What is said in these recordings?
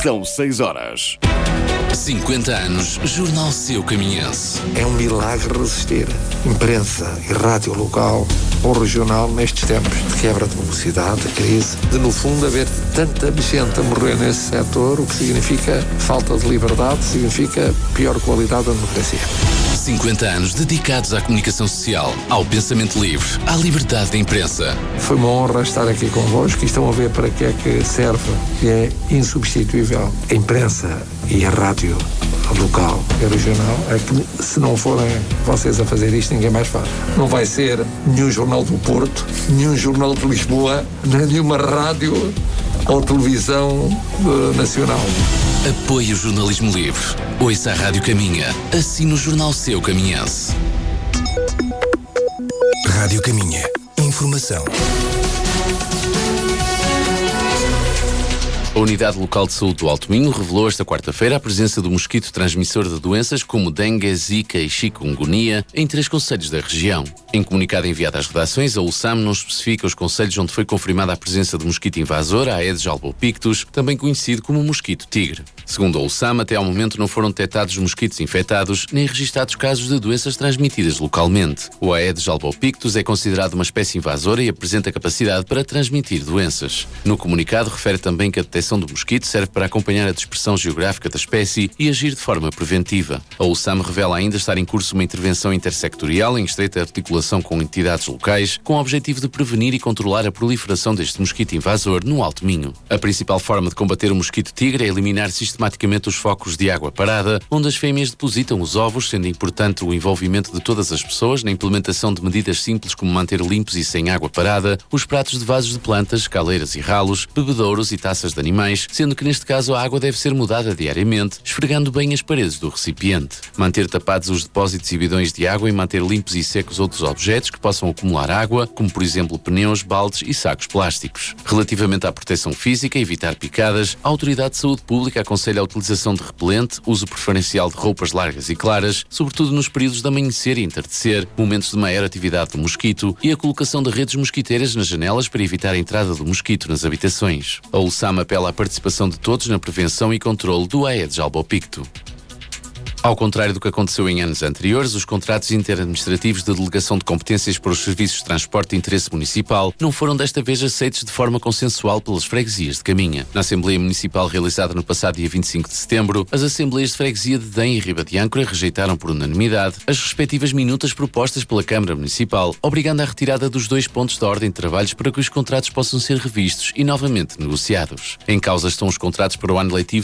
São 6 horas. 50 anos, Jornal Seu Caminhense. É um milagre resistir. Imprensa e rádio local ou regional nestes tempos de quebra de velocidade, de crise, de no fundo haver tanta gente a morrer nesse setor, o que significa falta de liberdade, significa pior qualidade da democracia. 50 anos dedicados à comunicação social, ao pensamento livre, à liberdade de imprensa. Foi uma honra estar aqui convosco e estão a ver para que é que serve, que é insubstituível. A imprensa e a rádio local e regional é que, se não forem vocês a fazer isto, ninguém mais faz. Não vai ser nenhum jornal do Porto, nenhum jornal de Lisboa, nem nenhuma rádio ou televisão nacional. Apoie o jornalismo livre. Ouça a Rádio Caminha. Assine o Jornal Seu Caminhense. Rádio Caminha. Informação. A Unidade Local de Saúde do Alto Minho revelou esta quarta-feira a presença do mosquito transmissor de doenças como dengue, zika e chikungunya em 3 concelhos da região. Em comunicado enviado às redações, a USAM não especifica os concelhos onde foi confirmada a presença do mosquito invasor, a Aedes albopictus, também conhecido como mosquito tigre. Segundo a USAM, até ao momento não foram detectados mosquitos infectados nem registados casos de doenças transmitidas localmente. O Aedes albopictus é considerado uma espécie invasora e apresenta capacidade para transmitir doenças. No comunicado, refere também que a detecção do mosquito serve para acompanhar a dispersão geográfica da espécie e agir de forma preventiva. A USAM revela ainda estar em curso uma intervenção intersectorial em estreita articulação com entidades locais, com o objetivo de prevenir e controlar a proliferação deste mosquito invasor no Alto Minho. A principal forma de combater o mosquito tigre é eliminar sistematicamente os focos de água parada, onde as fêmeas depositam os ovos, sendo importante o envolvimento de todas as pessoas na implementação de medidas simples como manter limpos e sem água parada os pratos de vasos de plantas, caleiras e ralos, bebedouros e taças de animais, sendo que neste caso a água deve ser mudada diariamente, esfregando bem as paredes do recipiente. Manter tapados os depósitos e bidões de água e manter limpos e secos outros objetos que possam acumular água, como por exemplo pneus, baldes e sacos plásticos. Relativamente à proteção física, evitar picadas, a Autoridade de Saúde Pública aconselha a utilização de repelente, uso preferencial de roupas largas e claras, sobretudo nos períodos de amanhecer e entardecer, momentos de maior atividade do mosquito, e a colocação de redes mosquiteiras nas janelas para evitar a entrada do mosquito nas habitações. A USAM apela à participação de todos na prevenção e controle do Aedes albopictus. Ao contrário do que aconteceu em anos anteriores, os contratos interadministrativos de delegação de competências para os serviços de transporte de interesse municipal não foram desta vez aceitos de forma consensual pelas freguesias de Caminha. Na Assembleia Municipal realizada no passado dia 25 de setembro, as Assembleias de Freguesia de Dém e Riba de Âncora rejeitaram por unanimidade as respectivas minutas propostas pela Câmara Municipal, obrigando à retirada dos 2 pontos da ordem de trabalhos para que os contratos possam ser revistos e novamente negociados. Em causa estão os contratos para o ano letivo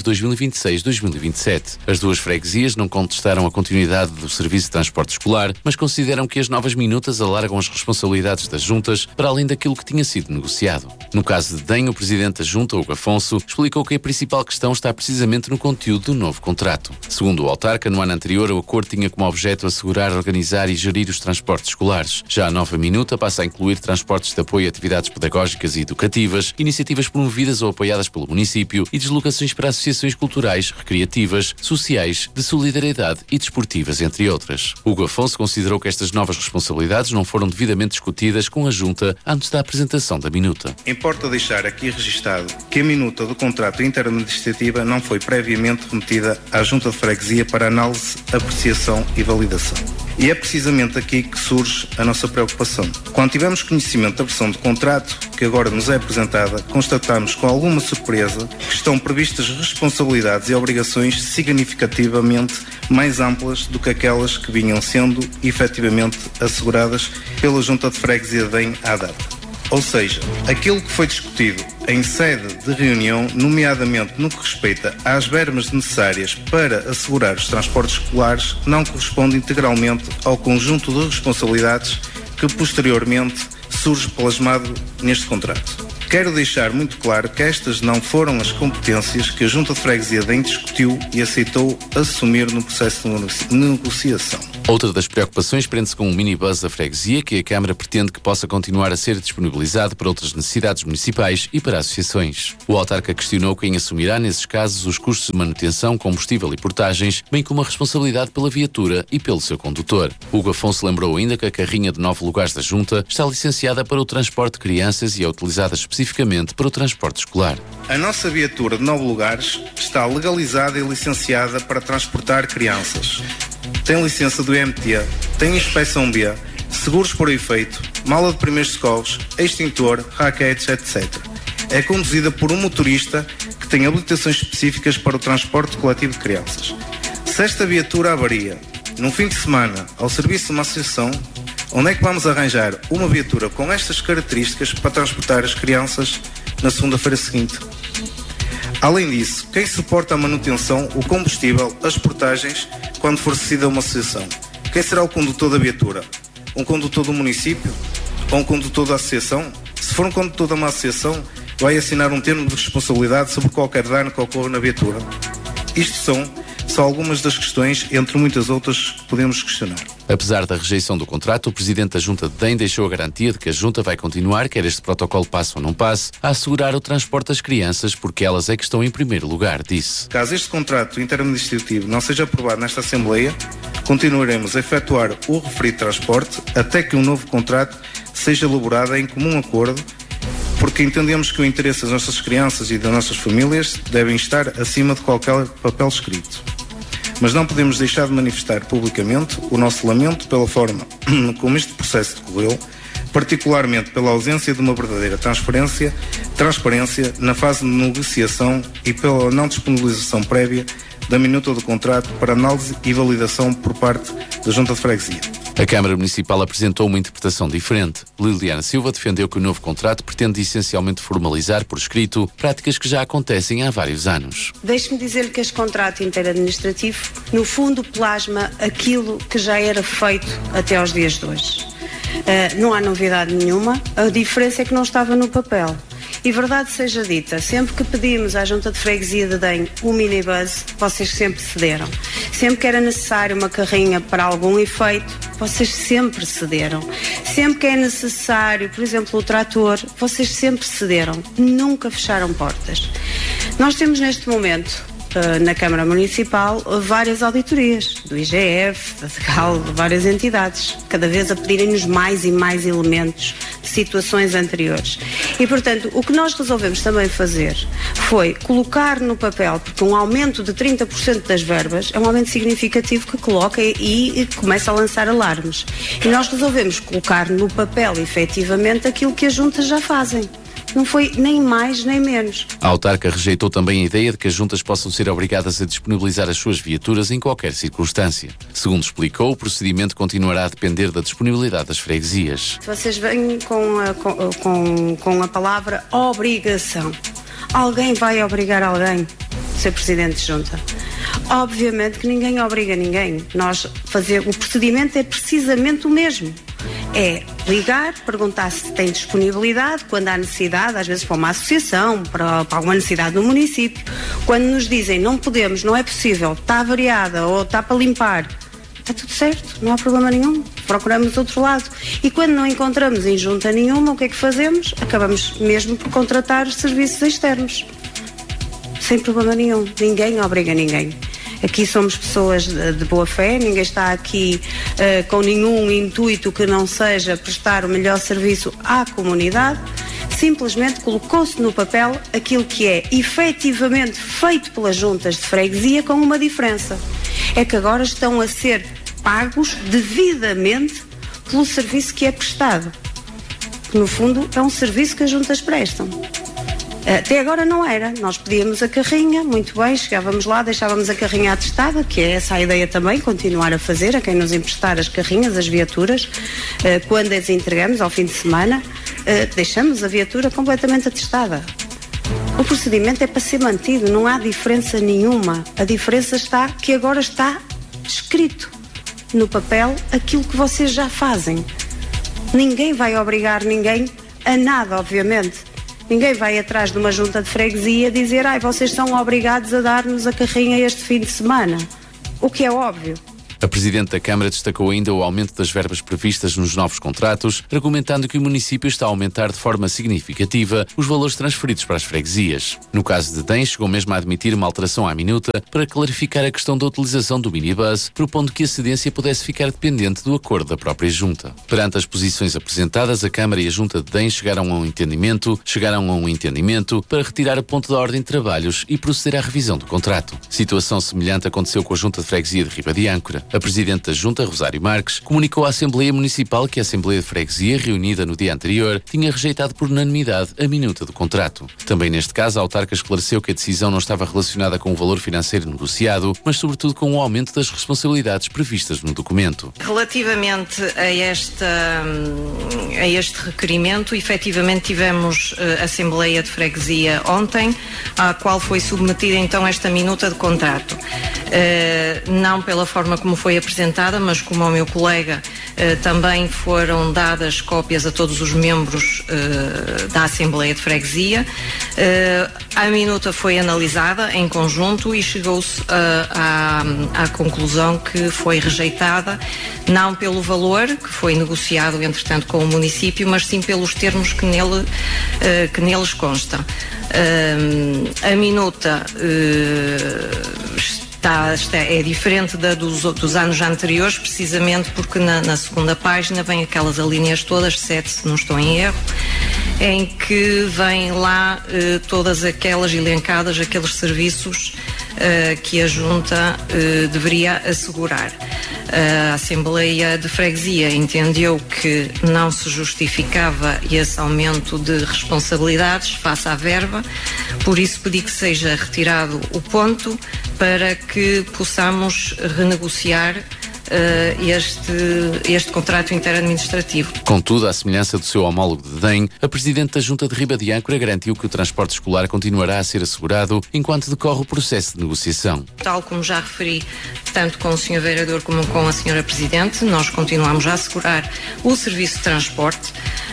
2026-2027. As duas freguesias não contestaram a continuidade do serviço de transporte escolar, mas consideram que as novas minutas alargam as responsabilidades das juntas para além daquilo que tinha sido negociado. No caso de Dém, o presidente da junta, Hugo Afonso, explicou que a principal questão está precisamente no conteúdo do novo contrato. Segundo o autarca, no ano anterior o acordo tinha como objeto assegurar, organizar e gerir os transportes escolares. Já a nova minuta passa a incluir transportes de apoio a atividades pedagógicas e educativas, iniciativas promovidas ou apoiadas pelo município e deslocações para associações culturais, recreativas, sociais, de solidariedade e desportivas, entre outras. Hugo Afonso considerou que estas novas responsabilidades não foram devidamente discutidas com a Junta antes da apresentação da minuta. Importa deixar aqui registado que a minuta do contrato interadministrativa não foi previamente remetida à Junta de Freguesia para análise, apreciação e validação. E é precisamente aqui que surge a nossa preocupação. Quando tivemos conhecimento da versão do contrato, que agora nos é apresentada, constatamos com alguma surpresa que estão previstas responsabilidades e obrigações significativamente mais amplas do que aquelas que vinham sendo efetivamente asseguradas pela Junta de Freguesia de Dém à data. Ou seja, aquilo que foi discutido em sede de reunião, nomeadamente no que respeita às verbas necessárias para assegurar os transportes escolares, não corresponde integralmente ao conjunto de responsabilidades que posteriormente surge plasmado neste contrato. Quero deixar muito claro que estas não foram as competências que a Junta de Freguesia de Dém discutiu e aceitou assumir no processo de negociação. Outra das preocupações prende-se com um minibus da freguesia que a Câmara pretende que possa continuar a ser disponibilizado para outras necessidades municipais e para associações. O autarca questionou quem assumirá, nesses casos, os custos de manutenção, combustível e portagens, bem como a responsabilidade pela viatura e pelo seu condutor. Hugo Afonso lembrou ainda que a carrinha de 9 lugares da Junta está licenciada para o transporte de crianças e é utilizada especificamente para o transporte escolar. A nossa viatura de 9 lugares está legalizada e licenciada para transportar crianças. Tem licença do IMT, tem inspeção B, seguros por efeito, mala de primeiros socorros, extintor, raquetes, etc. É conduzida por um motorista que tem habilitações específicas para o transporte coletivo de crianças. Se esta viatura avaria num fim de semana ao serviço de uma associação, onde é que vamos arranjar uma viatura com estas características para transportar as crianças na segunda-feira seguinte? Além disso, quem suporta a manutenção, o combustível, as portagens, quando for cedida uma associação? Quem será o condutor da viatura? Um condutor do município? Ou um condutor da associação? Se for um condutor de uma associação, vai assinar um termo de responsabilidade sobre qualquer dano que ocorra na viatura. Isto são só algumas das questões, entre muitas outras, que podemos questionar. Apesar da rejeição do contrato, o Presidente da Junta de DEM deixou a garantia de que a Junta vai continuar, quer este protocolo passe ou não passe, a assegurar o transporte das crianças, porque elas é que estão em primeiro lugar, disse. Caso este contrato interadministrativo não seja aprovado nesta Assembleia, continuaremos a efetuar o referido transporte até que um novo contrato seja elaborado em comum acordo, porque entendemos que o interesse das nossas crianças e das nossas famílias devem estar acima de qualquer papel escrito. Mas não podemos deixar de manifestar publicamente o nosso lamento pela forma como este processo decorreu, particularmente pela ausência de uma verdadeira transparência na fase de negociação e pela não disponibilização prévia da minuta do contrato para análise e validação por parte da Junta de Freguesia. A Câmara Municipal apresentou uma interpretação diferente. Liliana Silva defendeu que o novo contrato pretende essencialmente formalizar por escrito práticas que já acontecem há vários anos. Deixe-me dizer que este contrato interadministrativo, no fundo, plasma aquilo que já era feito até aos dias de hoje. Não há novidade nenhuma, a diferença é que não estava no papel. E verdade seja dita, sempre que pedimos à Junta de Freguesia de DEM um minibus, vocês sempre cederam. Sempre que era necessário uma carrinha para algum efeito, vocês sempre cederam. Sempre que é necessário, por exemplo, o trator, vocês sempre cederam. Nunca fecharam portas. Nós temos neste momento, na Câmara Municipal, várias auditorias, do IGF, da SEGAL, de várias entidades, cada vez a pedirem-nos mais e mais elementos de situações anteriores. E, portanto, o que nós resolvemos também fazer foi colocar no papel, porque um aumento de 30% das verbas é um aumento significativo que coloca e começa a lançar alarmes. E nós resolvemos colocar no papel, efetivamente, aquilo que as juntas já fazem. Não foi nem mais nem menos. A autarca rejeitou também a ideia de que as juntas possam ser obrigadas a disponibilizar as suas viaturas em qualquer circunstância. Segundo explicou, o procedimento continuará a depender da disponibilidade das freguesias. Vocês vêm com a palavra obrigação. Alguém vai obrigar alguém a ser presidente de junta? Obviamente que ninguém obriga ninguém. O procedimento é precisamente o mesmo. É ligar, perguntar se tem disponibilidade, quando há necessidade, às vezes para uma associação, para alguma necessidade no município. Quando nos dizem não podemos, não é possível, está avariada ou está para limpar, está tudo certo, não há problema nenhum, procuramos outro lado. E quando não encontramos em junta nenhuma, o que é que fazemos? Acabamos mesmo por contratar serviços externos. Sem problema nenhum, ninguém obriga ninguém. Aqui somos pessoas de boa fé, ninguém está aqui com nenhum intuito que não seja prestar o melhor serviço à comunidade. Simplesmente colocou-se no papel aquilo que é efetivamente feito pelas juntas de freguesia, com uma diferença. É que agora estão a ser pagos devidamente pelo serviço que é prestado. Que, no fundo, é um serviço que as juntas prestam. Até agora não era. Nós pedíamos a carrinha, muito bem, chegávamos lá, deixávamos a carrinha atestada, que é essa a ideia também, continuar a fazer, a quem nos emprestar as carrinhas, as viaturas, quando as entregamos ao fim de semana, deixamos a viatura completamente atestada. O procedimento é para ser mantido, não há diferença nenhuma. A diferença está que agora está escrito no papel aquilo que vocês já fazem. Ninguém vai obrigar ninguém a nada, obviamente. Ninguém vai atrás de uma junta de freguesia dizer vocês são obrigados a dar-nos a carrinha este fim de semana. O que é óbvio. A Presidente da Câmara destacou ainda o aumento das verbas previstas nos novos contratos, argumentando que o município está a aumentar de forma significativa os valores transferidos para as freguesias. No caso de Dém, chegou mesmo a admitir uma alteração à minuta para clarificar a questão da utilização do minibus, propondo que a cedência pudesse ficar dependente do acordo da própria Junta. Perante as posições apresentadas, a Câmara e a Junta de Dém chegaram a um entendimento para retirar a ponto da ordem de trabalhos e proceder à revisão do contrato. Situação semelhante aconteceu com a Junta de Freguesia de Riba de Âncora. A Presidente da Junta, Rosário Marques, comunicou à Assembleia Municipal que a Assembleia de Freguesia, reunida no dia anterior, tinha rejeitado por unanimidade a minuta do contrato. Também neste caso, a autarca esclareceu que a decisão não estava relacionada com o valor financeiro negociado, mas sobretudo com o aumento das responsabilidades previstas no documento. Relativamente a este requerimento, efetivamente tivemos a Assembleia de Freguesia ontem, à qual foi submetida então esta minuta de contrato. Não pela forma como foi apresentada, mas como ao meu colega também foram dadas cópias a todos os membros da Assembleia de Freguesia. A minuta foi analisada em conjunto e chegou-se à conclusão que foi rejeitada, não pelo valor que foi negociado entretanto com o município, mas sim pelos termos que neles constam. A minuta é diferente dos anos anteriores, precisamente porque na segunda página vem aquelas alíneas todas, 7 se não estou em erro, em que vêm lá todas aquelas elencadas, aqueles serviços que a Junta deveria assegurar. A Assembleia de Freguesia entendeu que não se justificava esse aumento de responsabilidades face à verba, por isso pedi que seja retirado o ponto para que possamos renegociar este contrato interadministrativo. Contudo, à semelhança do seu homólogo de Dém, a Presidente da Junta de Riba de Âncora garantiu que o transporte escolar continuará a ser assegurado enquanto decorre o processo de negociação. Tal como já referi, tanto com o Sr. Vereador como com a Sra. Presidente, nós continuamos a assegurar o serviço de transporte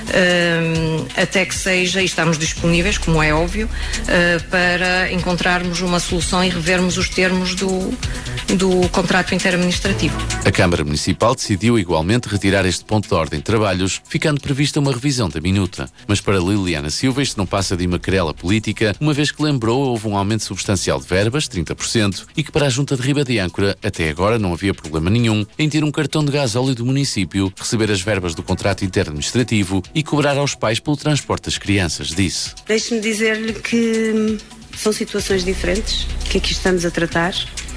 até que seja, e estamos disponíveis, como é óbvio, para encontrarmos uma solução e revermos os termos do contrato interadministrativo. A Câmara Municipal decidiu igualmente retirar este ponto da ordem de trabalhos, ficando prevista uma revisão da minuta. Mas para Liliana Silva isto não passa de uma querela política, uma vez que lembrou houve um aumento substancial de verbas, 30%, e que para a Junta de Riba de Âncora até agora não havia problema nenhum em ter um cartão de gasóleo do município, receber as verbas do contrato interadministrativo e cobrar aos pais pelo transporte das crianças, disse. Deixe-me dizer-lhe que são situações diferentes que aqui estamos a tratar.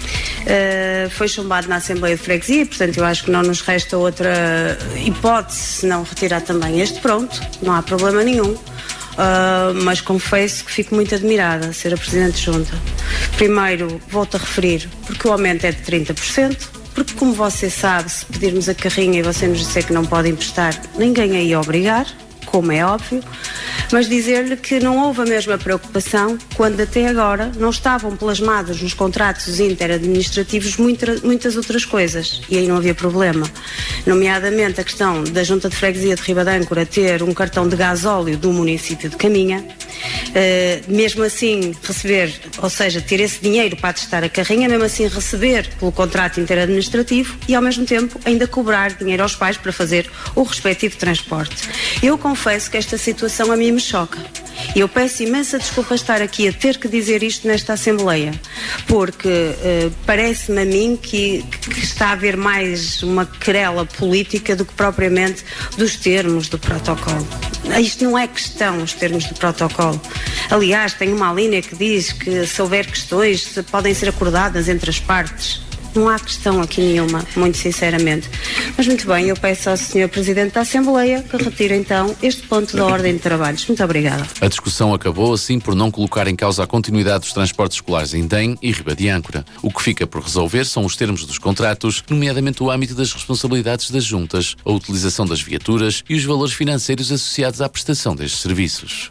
Foi chumbado na Assembleia de Freguesia, portanto eu acho que não nos resta outra hipótese senão retirar também este pronto, não há problema nenhum. Mas confesso que fico muito admirada a ser a Presidente de Junta. Primeiro, volto a referir, porque o aumento é de 30%, porque como você sabe, se pedirmos a carrinha e você nos disser que não pode emprestar, ninguém a ia obrigar, como é óbvio, mas dizer-lhe que não houve a mesma preocupação quando até agora não estavam plasmadas nos contratos interadministrativos muitas outras coisas, e aí não havia problema, nomeadamente a questão da Junta de Freguesia de Riba de Âncora ter um cartão de gasóleo do município de Caminha, mesmo assim receber, ou seja, ter esse dinheiro para atestar a carrinha, mesmo assim receber pelo contrato interadministrativo e ao mesmo tempo ainda cobrar dinheiro aos pais para fazer o respectivo transporte. Eu confesso que esta situação a mim me choca. Eu peço imensa desculpa estar aqui a ter que dizer isto nesta Assembleia, porque parece-me a mim que está a haver mais uma querela política do que propriamente dos termos do protocolo. Isto não é questão, os termos do protocolo. Aliás, tem uma linha que diz que se houver questões podem ser acordadas entre as partes. Não há questão aqui nenhuma, muito sinceramente. Mas muito bem, eu peço ao Sr. Presidente da Assembleia que retire então este ponto da ordem de trabalhos. Muito obrigada. A discussão acabou assim por não colocar em causa a continuidade dos transportes escolares em Dém e Riba de Âncora. O que fica por resolver são os termos dos contratos, nomeadamente o âmbito das responsabilidades das juntas, a utilização das viaturas e os valores financeiros associados à prestação destes serviços.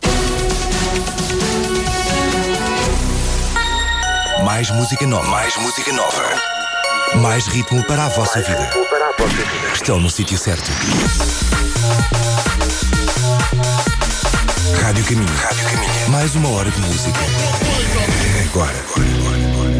Mais música nova. Mais música nova. Mais ritmo para a vossa vida. Estão no sítio certo. Rádio Caminho. Mais uma hora de música. Agora.